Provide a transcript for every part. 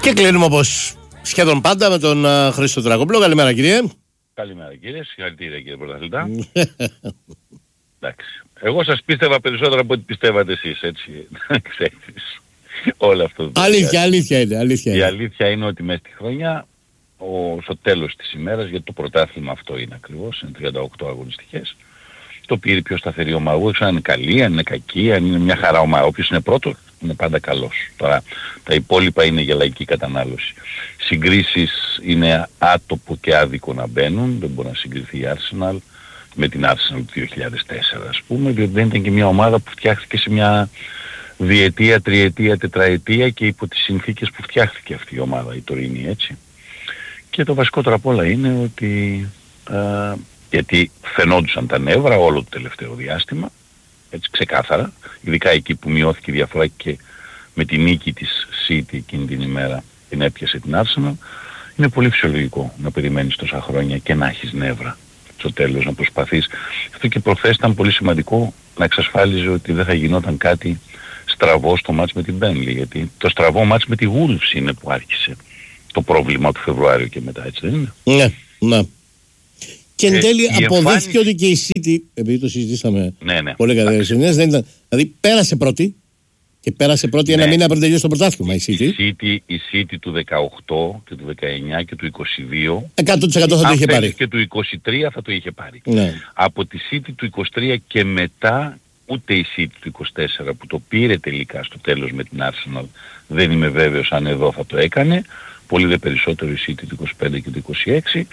Και κλείνουμε όπως σχεδόν πάντα με τον Χρήστο Τρακόπουλο. Καλημέρα κύριε. Καλημέρα κύριε, συγχαρητήρια κύριε πρωταθλητά. Εντάξει. Εγώ σας πίστευα περισσότερο από ό,τι πιστεύατε εσείς, έτσι. Ξέρεις. Όλο αυτό. Αλήθεια είναι. Η αλήθεια είναι ότι μέσα στη χρονιά, στο τέλος της ημέρας, γιατί το πρωτάθλημα αυτό είναι ακριβώς, είναι 38 αγωνιστικές, το πήρε πιο σταθερή ομάδα. Εγώ ξέρω αν είναι καλή, αν είναι κακή, αν είναι μια χαρά ομάδα. Όποιος είναι πρώτος είναι πάντα καλός. Τώρα τα υπόλοιπα είναι για λαϊκή κατανάλωση. Συγκρίσεις είναι άτοπο και άδικο να μπαίνουν. Δεν μπορεί να συγκριθεί η Arsenal με την Arsenal του 2004 ας πούμε, διότι δεν ήταν και μια ομάδα που φτιάχτηκε σε μια διετία, τριετία, τετραετία και υπό τις συνθήκες που φτιάχτηκε αυτή η ομάδα, η τωρινή, έτσι. Και το βασικότερο απ' όλα είναι ότι γιατί φαινόντουσαν τα νεύρα όλο το τελευταίο διάστημα, έτσι ξεκάθαρα, ειδικά εκεί που μειώθηκε η διαφορά και με τη νίκη της City εκείνη την ημέρα την έπιασε την Arsenal, είναι πολύ φυσιολογικό να περιμένεις τόσα χρόνια και να έχεις νεύρα στο τέλος, να προσπαθείς. Αυτό και προχθές ήταν πολύ σημαντικό να εξασφάλιζε ότι δεν θα γινόταν κάτι στραβό στο μάτς με την Burnley, γιατί το στραβό μάτς με τη Wolves είναι που άρχισε το πρόβλημα του Φεβρουάριου και μετά, έτσι δεν είναι? Ναι. Και εν τέλει αποδείχθηκε ότι και η City, επειδή το συζητήσαμε πολύ κατά τις δεν ήταν. Δηλαδή πέρασε πρώτη και πέρασε πρώτη ένα μήνα πριν τελειώσει το πρωτάθλημα η City. Η City του 18 και του 19 και του 22 100% θα το είχε πάρει. Και του 23 θα το είχε πάρει. Ναι. Από τη City του 23 και μετά ούτε η City του 24 που το πήρε τελικά στο τέλος με την Arsenal, δεν είμαι βέβαιος αν εδώ θα το έκανε. Πολύ δε περισσότερο η City του 25 και του 26.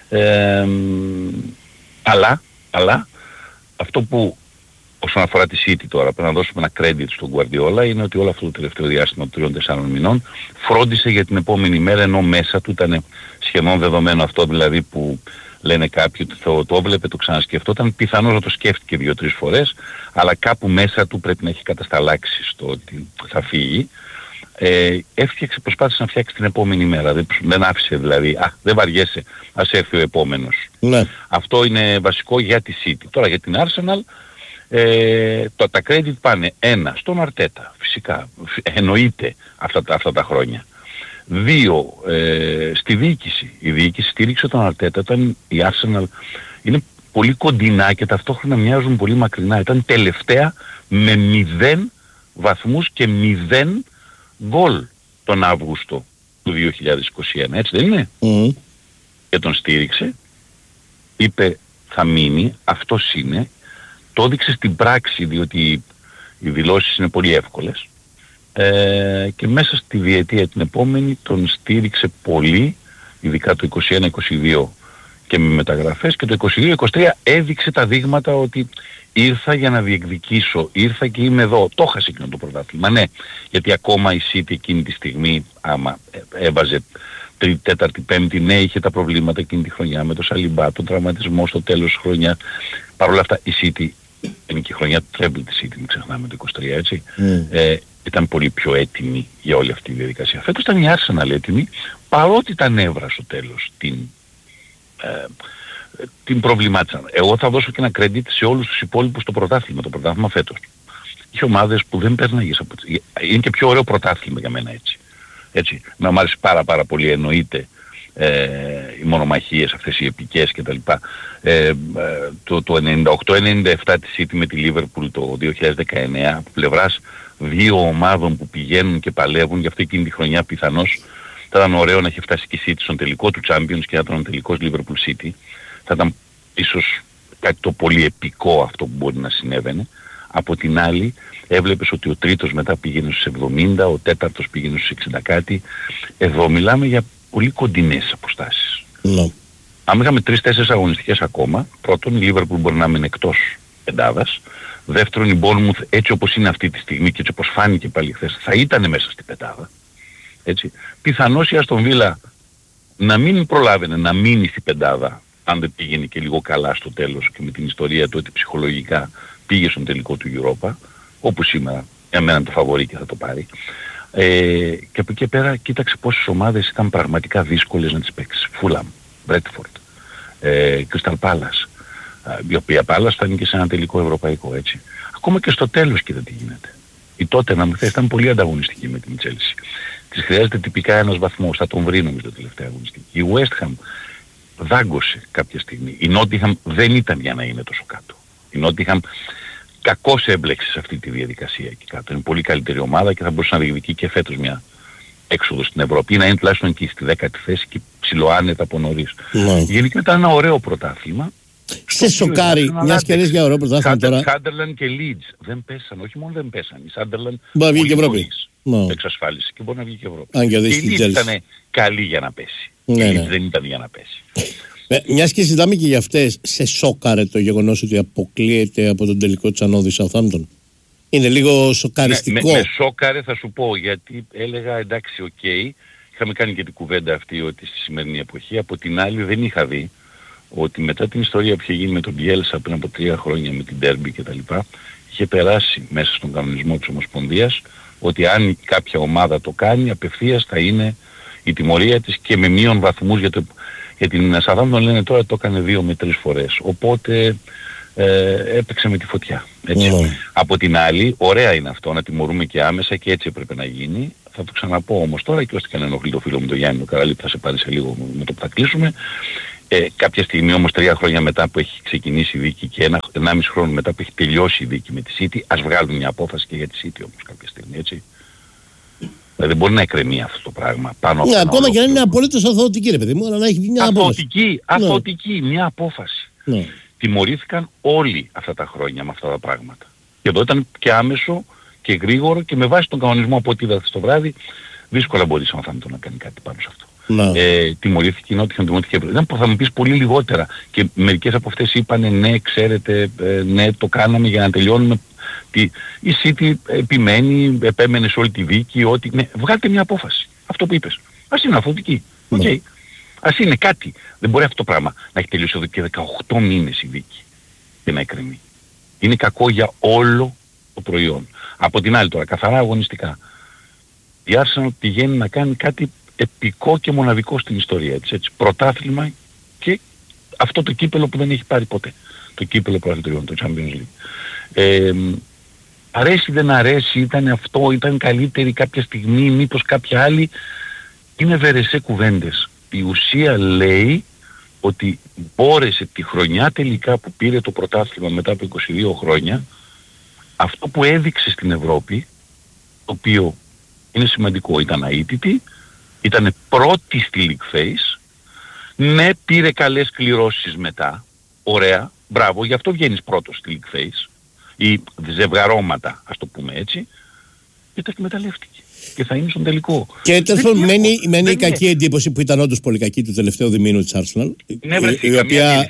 Αλλά αυτό που όσον αφορά τη City τώρα πρέπει να δώσουμε ένα credit στον Guardiola είναι ότι όλο αυτό το τελευταίο διάστημα των 3-4 μηνών φρόντισε για την επόμενη μέρα, ενώ μέσα του ήταν σχεδόν δεδομένο αυτό, δηλαδή που λένε κάποιοι ότι το έβλεπε, το ξανασκεφτόταν, πιθανώς να το σκέφτηκε 2-3 φορές, αλλά κάπου μέσα του πρέπει να έχει κατασταλάξει στο ότι θα φύγει. Έφτιαξε, προσπάθησε να φτιάξει την επόμενη μέρα. Δεν άφησε δηλαδή, δεν βαριέσαι, ας έρθει ο επόμενος. Ναι. Αυτό είναι βασικό για τη City. Τώρα για την Arsenal, τα credit πάνε 1 στον Αρτέτα, φυσικά, εννοείται αυτά τα χρόνια. 2, στη διοίκηση. Η διοίκηση στήριξε τον Αρτέτα όταν η Arsenal είναι πολύ κοντινά και ταυτόχρονα μοιάζουν πολύ μακρινά. Ήταν τελευταία με 0 βαθμούς και 0 γκολ τον Αύγουστο του 2021, έτσι δεν είναι? Και τον στήριξε, είπε θα μείνει, αυτός είναι, το έδειξε στην πράξη διότι οι δηλώσεις είναι πολύ εύκολες και μέσα στη διετία την επόμενη τον στήριξε πολύ, ειδικά το 21-22 και με μεταγραφές, και το 22-23 έδειξε τα δείγματα ότι ήρθα για να διεκδικήσω, ήρθα και είμαι εδώ. Το έχασε εκείνο το πρωτάθλημα, ναι, γιατί ακόμα η City εκείνη τη στιγμή, άμα έβαζε τρίτη, τέταρτη, πέμπτη, ναι, είχε τα προβλήματα εκείνη τη χρονιά με το Σαλιμπά, τον τραυματισμό στο τέλος της χρονιάς. Παρ' όλα αυτά η City, είναι και η χρονιά του τρέμπλ της City, μην ξεχνάμε το 23, έτσι, ήταν πολύ πιο έτοιμη για όλη αυτή τη διαδικασία. Φέτος ήταν η Arsenal έτοιμη, παρότι τα νεύρα στο τέλος την προβλημάτισαν. Εγώ θα δώσω και ένα credit σε όλους τους υπόλοιπους το πρωτάθλημα φέτος. Είχε ομάδες που δεν παίρναγες από τις... Είναι και πιο ωραίο πρωτάθλημα για μένα έτσι. Να μου άρεσε πάρα πολύ, εννοείται, οι μονομαχίες αυτές οι επικές κτλ. Το 98-97 τη City με τη Liverpool το 2019 από πλευράς δύο ομάδων που πηγαίνουν και παλεύουν, γι' αυτό εκείνη τη χρονιά πιθανώς θα ήταν ωραίο να έχει φτάσει και η City στον τελικό του Champions και να ήταν ο τελικός Liverpool City. Θα ήταν ίσως κάτι το πολύ επικό αυτό που μπορεί να συνέβαινε. Από την άλλη έβλεπες ότι ο τρίτος μετά πήγαινε στους 70, ο τέταρτος πήγαινε στους 60 κάτι. Εδώ μιλάμε για πολύ κοντινές αποστάσεις. Αν είχαμε 3-4 αγωνιστικές ακόμα, πρώτον η Liverpool μπορεί να μείνει εκτός πεντάδας. Δεύτερον η Bournemouth έτσι όπως είναι αυτή τη στιγμή και έτσι όπως φάνηκε πάλι χθες θα ήταν μέσα στην πεντάδα. Έτσι. Πιθανώς η Aston Villa να μην προλάβαινε να μείνει στην πεντάδα αν δεν πήγαινε και λίγο καλά στο τέλος και με την ιστορία του ότι ψυχολογικά πήγε στον τελικό του Europa, όπου σήμερα εμένα το φαβορί και θα το πάρει. Και από εκεί πέρα κοίταξε πόσες ομάδες ήταν πραγματικά δύσκολες να τις παίξεις. Fulham, Bradford, Crystal Palace, η οποία Palace θα είναι και σε ένα τελικό ευρωπαϊκό, έτσι. Ακόμα και στο τέλος κοίτα τι γίνεται. Η τότε να μου θες ήταν πολύ ανταγωνιστική με την Chelsea. Της χρειάζεται τυπικά ένας βαθμός. Θα τον βρει νομίζω τελευταία αγωνιστική. Η West Ham δάγκωσε κάποια στιγμή. Η Nottingham δεν ήταν για να είναι τόσο κάτω. Η Nottingham κακώς έμπλεξε σε αυτή τη διαδικασία εκεί κάτω. Είναι πολύ καλύτερη ομάδα και θα μπορούσε να διεκδικεί και φέτος μια έξοδο στην Ευρώπη ή να είναι τουλάχιστον εκεί στη 10η θέση και ψιλοάνετα από νωρίς. Γενικά ήταν ένα ωραίο πρωτάθλημα. Σε σοκάρει, μια και λες για ωραίο πρωτάθλημα τώρα. Σάντερλαντ και Leeds δεν πέσαν, όχι μόνο δεν πέσαν. Η Σάντερλαντ μπορεί να βγει και Ευρώπη. Εξασφάλισε και μπορεί να βγει και Ευρώπη. Αν και η Leeds ήταν καλή για να πέσει. Η Leeds δεν ήταν για να πέσει. Μιας και συζητάμε και για αυτές, σε σόκαρε το γεγονός ότι αποκλείεται από τον τελικό της ανώδης Southampton? Είναι λίγο σοκαριστικό. Με σόκαρε θα σου πω, γιατί έλεγα εντάξει είχαμε κάνει και την κουβέντα αυτή ότι στη σημερινή εποχή, από την άλλη δεν είχα δει ότι μετά την ιστορία που είχε γίνει με τον Bielsa πριν από 3 χρόνια με την Derby και τα λοιπά, είχε περάσει μέσα στον κανονισμό της Ομοσπονδίας ότι αν κάποια ομάδα το κάνει απευθείας θα είναι η τιμωρία της και με μείον βαθμούς για την Southampton λένε τώρα το έκανε 2 με 3 φορές. Οπότε έπαιξε με τη φωτιά. Έτσι. Από την άλλη, ωραία είναι αυτό να τιμωρούμε και άμεσα και έτσι έπρεπε να γίνει. Θα το ξαναπώ όμως τώρα και ώστε και να ενοχλεί το φίλο μου τον Γιάννη ο Καραλή που θα σε πάρει σε λίγο με το που θα κλείσουμε. Κάποια στιγμή όμως 3 χρόνια μετά που έχει ξεκινήσει η δίκη και 1,5 χρόνο μετά που έχει τελειώσει η δίκη με τη City, ας βγάλουν μια απόφαση και για τη City όμως κάποια στιγμή, έτσι. Δηλαδή μπορεί να εκκρεμεί αυτό το πράγμα πάνω από ακόμα και αν είναι απολύτως αθωωτική ρε παιδί μου, αλλά να έχει μια απόφαση. Αθωωτική, μια απόφαση. Τιμωρήθηκαν όλοι αυτά τα χρόνια με αυτά τα πράγματα. Και εδώ ήταν και άμεσο και γρήγορο και με βάση τον κανονισμό από ό,τι είδατε στο βράδυ, δύσκολα μπορεί να κάνει κάτι πάνω σε αυτό. Τιμωρήθηκε η Nottingham, τιμωρήθηκε. Θα μου πεις πολύ λιγότερα και μερικές από αυτές είπανε ναι, ξέρετε, ναι, το κάναμε για να τελειώνουμε. Η City επιμένει, επέμενε σε όλη τη δίκη, ότι ναι, βγάλτε μια απόφαση. Αυτό που είπες. Ας είναι αθωωτική. Okay. Ας είναι κάτι. Δεν μπορεί αυτό το πράγμα να έχει τελειώσει εδώ και 18 μήνες η δίκη και να εκκρεμεί. Είναι κακό για όλο το προϊόν. Από την άλλη τώρα, καθαρά αγωνιστικά. Η Arsenal πηγαίνει να κάνει κάτι επικό και μοναδικό στην ιστορία της. Έτσι. Πρωτάθλημα και αυτό το κύπελο που δεν έχει πάρει ποτέ. Το κύπελο προαθλητριών, το Champions League. Αρέσει δεν αρέσει, ήταν αυτό, ήταν καλύτερη κάποια στιγμή, μήπως κάποια άλλη. Είναι βερεσέ κουβέντες. Η ουσία λέει ότι μπόρεσε τη χρονιά τελικά που πήρε το πρωτάθλημα μετά από 22 χρόνια, αυτό που έδειξε στην Ευρώπη, το οποίο είναι σημαντικό, ήταν αίτητη, ήταν πρώτη στη League Phase, ναι πήρε καλές κληρώσεις μετά, ωραία, μπράβο, γι' αυτό βγαίνεις πρώτος στη League Phase, ή ζευγαρώματα, ας το πούμε έτσι, και τα εκμεταλλεύτηκε. Και θα είναι στον τελικό. Και τέλος μένει η κακή εντύπωση που ήταν όντως πολύ κακή του τελευταίου διμήνου της Arsenal, η οποία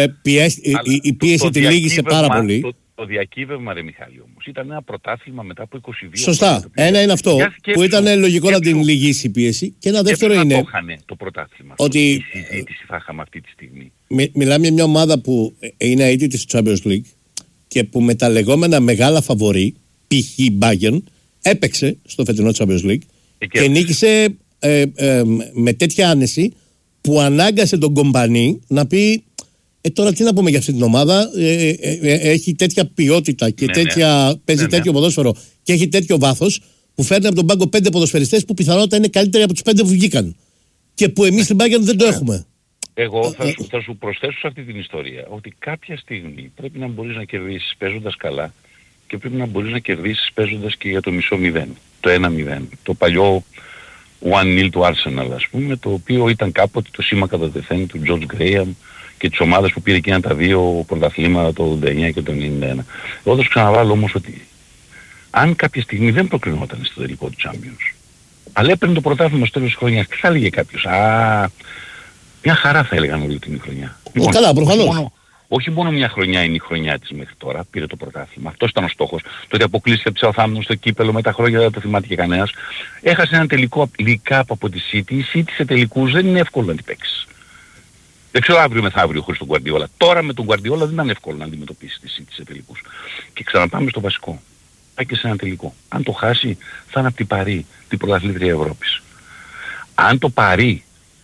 η πίεση τη λύγησε πάρα πολύ. Το διακύβευμα ρε Μιχάλη όμως ήταν ένα πρωτάθλημα μετά από 22 χρόνια. Σωστά. Ένα είναι αυτό που ήταν λογικό να την λυγίσει η πίεση και ένα δεύτερο είναι το χάνε το πρωτάθλημα. Ότι η συζήτηση θα είχαμε αυτή τη στιγμή. Μιλάμε για μια ομάδα που είναι αίτητη στο Champions League και που με τα λεγόμενα μεγάλα φαβορί, π.χ. Bayern, έπαιξε στο φετινό Champions League και νίκησε με τέτοια άνεση που ανάγκασε τον Κομπανί να πει τώρα τι να πούμε για αυτή την ομάδα, έχει τέτοια ποιότητα και παίζει τέτοιο ποδόσφαιρο και έχει τέτοιο βάθος που φέρνει από τον πάγκο 5 ποδοσφαιριστές που πιθανότατα είναι καλύτεροι από τους 5 που βγήκαν και που εμείς στην Bayern δεν το έχουμε. Εγώ θα σου προσθέσω σε αυτή την ιστορία ότι κάποια στιγμή πρέπει να μπορείς να κερδίσεις παίζοντας καλά και πρέπει να μπορείς να κερδίσεις παίζοντας και για το μισό 0, το 1-0, το παλιό 1-0 του Arsenal ας πούμε, το οποίο ήταν κάποτε το σήμα κατά τεθέν του George Graham και τις ομάδες που πήρε εκείνα τα 2 πρωταθλήματα το 89 και το 91. Εγώ θα σου ξαναβάλω όμως ότι αν κάποια στιγμή δεν προκρινόταν στο τελικό του Champions, αλλά έπαιρνε το πρωτάθλημα στο τέλος της χρονιάς, τι θα έλεγε κάποιος? Μια χαρά θα έλεγαν όλη την χρονιά. Καλά, προφανώς. Όχι μόνο μια χρονιά είναι η χρονιά της μέχρι τώρα, πήρε το πρωτάθλημα. Αυτός ήταν ο στόχος. Το ότι αποκλείστηκε από τη Southampton στο κύπελο με τα χρόνια δεν το θυμάται και κανένας. Έχασε έναν τελικό recap από τη City. Η City σε τελικούς δεν είναι εύκολο να την παίξεις. Δεν ξέρω αύριο μεθαύριο χωρίς τον Guardiola. Τώρα με τον Guardiola δεν ήταν εύκολο να αντιμετωπίσει τη City σε τελικούς. Και ξαναπάμε στο βασικό. Πάει και σε ένα τελικό. Αν το χάσει θα είναι από την Παρί, την πρωταθλήτρια Ευρώπης. Αν το Παρί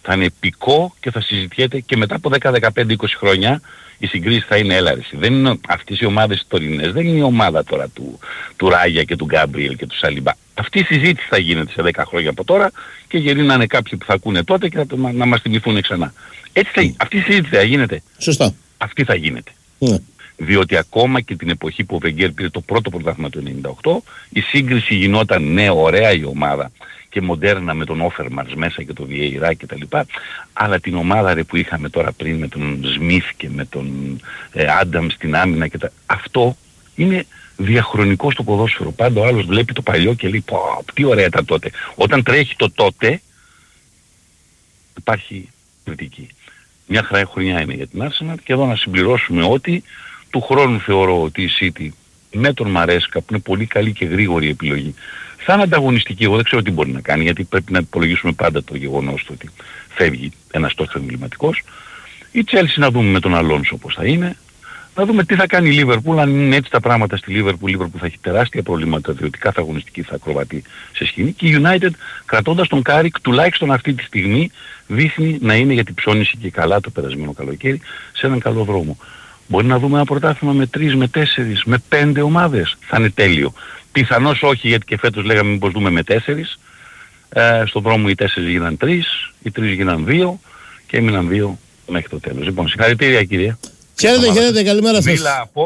Θα είναι επικό και θα συζητιέται και μετά από 10, 15, 20 χρόνια οι συγκρίσεις θα είναι έλαρες. Δεν είναι αυτές οι ομάδες τωρινές, δεν είναι η ομάδα τώρα του Ράγια και του Γκάμπριελ και του Σαλιμπά. Αυτή η συζήτηση θα γίνεται σε 10 χρόνια από τώρα και γεροί να είναι κάποιοι που θα ακούνε τότε και να μας θυμηθούν ξανά. Έτσι αυτή η συζήτηση θα γίνεται. Σωστά. Αυτή θα γίνεται. Διότι ακόμα και την εποχή που ο Βεγγέρ πήρε το πρώτο πρωτάθλημα του 98, η σύγκριση γινόταν ναι, ωραία η ομάδα και μοντέρνα με τον Όφερμαρς μέσα και τον Βιεϊρά και τα λοιπά, αλλά την ομάδα ρε που είχαμε τώρα πριν με τον Σμιθ και με τον Άνταμ στην άμυνα και αυτό είναι διαχρονικό στο ποδόσφαιρο. Πάντα ο άλλος βλέπει το παλιό και λέει πω, τι ωραία ήταν τότε. Όταν τρέχει το τότε υπάρχει κριτική. Μια χρονιά είναι για την Arsenal και εδώ να συμπληρώσουμε ότι του χρόνου θεωρώ ότι η City με τον Μαρέσκα που είναι πολύ καλή και γρήγορη επιλογή θα είναι ανταγωνιστική. Εγώ δεν ξέρω τι μπορεί να κάνει γιατί πρέπει να υπολογίσουμε πάντα το γεγονός του ότι φεύγει ένας τόσο εμβληματικός. Η Chelsea να δούμε με τον Αλόνσο πώς θα είναι. Να δούμε τι θα κάνει η Liverpool, αν είναι έτσι τα πράγματα στη Liverpool θα έχει τεράστια προβλήματα διότι κάθε αγωνιστική θα ακροβατεί σε σκηνή και η United κρατώντας τον Κάρικ τουλάχιστον αυτή τη στιγμή δείχνει να είναι γιατί ψώνισε και καλά το περασμένο καλοκαίρι σε έναν καλό δρόμο. Μπορεί να δούμε ένα πρωτάθλημα με 3, με 4, με 5 ομάδες. Θα είναι τέλειο. Πιθανώς όχι γιατί και φέτος λέγαμε μήπως δούμε με 4. Στον δρόμο οι 4 γίναν 3, οι 3 γίναν 2 και έμειναν 2 μέχρι το τέλος. Λοιπόν, συγχαρητήρια κύριε. Χαίρετε, καλημέρα σας.